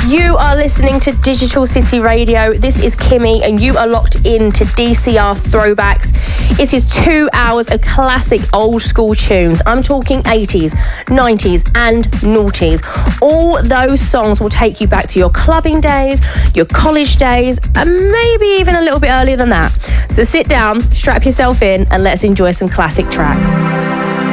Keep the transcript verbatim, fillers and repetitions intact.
You are listening to Digital City Radio. This is Kimmy, and you are locked in to D C R Throwbacks. It is two hours of classic old school tunes. I'm talking eighties, nineties, and noughties. All those songs will take you back to your clubbing days, your college days, and maybe even a little bit earlier than that. So sit down, strap yourself in, and let's enjoy some classic tracks.